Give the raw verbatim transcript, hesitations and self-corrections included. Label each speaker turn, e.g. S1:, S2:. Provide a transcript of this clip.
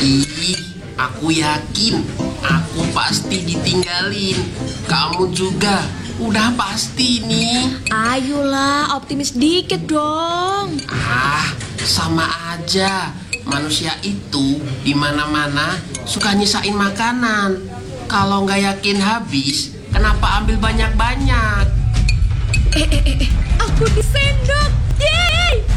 S1: Ih, aku yakin aku pasti ditinggalin. Kamu juga udah pasti nih.
S2: Ayolah, optimis dikit dong.
S1: Ah, sama aja. Manusia itu di mana-mana suka nyisain makanan. Kalau nggak yakin habis, kenapa ambil banyak-banyak?
S2: Eh, eh, eh, eh, aku disendok. Yeay!